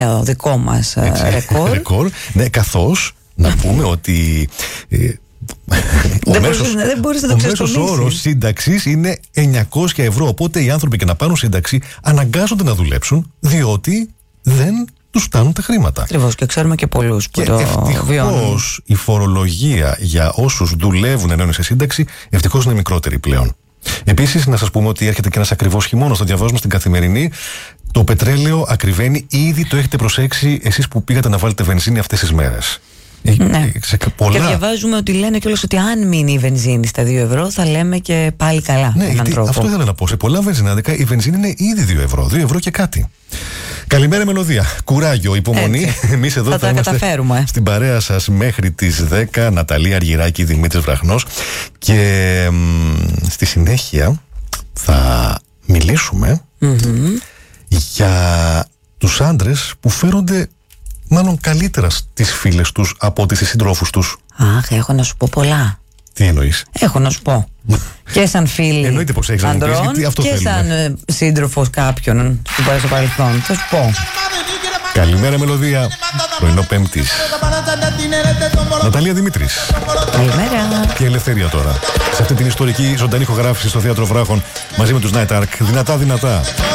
δικό μας ρεκόρ. Ναι, καθώς να πούμε ότι δεν μπορείς να το ξεστομίσεις. Ο μέσος όρος σύνταξης είναι 900 ευρώ. Οπότε οι άνθρωποι και να πάρουν σύνταξη αναγκάζονται να δουλέψουν, διότι δεν τους φτάνουν τα χρήματα. Ακριβώς, και ξέρουμε και πολλούς που το βιώνουν. Ευτυχώς η φορολογία για όσους δουλεύουν ενώ είναι σε σύνταξη, ευτυχώς είναι μικρότερη πλέον. Επίσης, να σας πούμε ότι έρχεται και ένας ακριβώς χειμώνας. Το διαβάζουμε στην Καθημερινή. Το πετρέλαιο ακριβένει, ήδη το έχετε προσέξει εσείς που πήγατε να βάλετε βενζίνη αυτές τις μέρες. Ναι. Και διαβάζουμε ότι λένε κιόλας ότι αν μείνει η βενζίνη στα 2 ευρώ, θα λέμε και πάλι καλά. Ναι, αυτό ήθελα να πω. Σε πολλά βενζινάδικα η βενζίνη είναι ήδη 2 ευρώ. 2 ευρώ και κάτι. Καλημέρα, μελωδία. Κουράγιο, υπομονή. Εμείς εδώ θα είμαστε στην παρέα σας μέχρι τις 10. Ναταλία Αργυράκη, Δημήτρης Βραχνός. Και στη συνέχεια θα μιλήσουμε για τους άντρες που φέρονται μάλλον καλύτερα στις φίλες τους από τις συντρόφους τους. Αχ, έχω να σου πω πολλά. Τι εννοείς? Έχω να σου πω. Και σαν φίλη ανδρών και σαν σύντροφος κάποιον που πάει στο παρελθόν. Θα σου πω. Καλημέρα, μελωδία. Πρωινό Πέμπτης. Ναταλία Δημήτρης. Καλημέρα. Και Ελευθερία τώρα. Σε αυτή την ιστορική ζωντανή ηχογράφηση στο Θέατρο Βράχων μαζί με τους Night Ark. Δυνατά, δυνατά.